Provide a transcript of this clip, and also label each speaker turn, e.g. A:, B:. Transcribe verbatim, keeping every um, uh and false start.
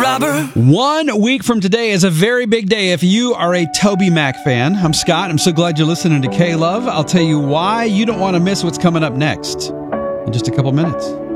A: robber.
B: One week from today is a very big day if you are a Toby Mac fan. I'm Scott. I'm so glad you're listening to K-Love. I'll tell you why you don't want to miss what's coming up next in just a couple minutes.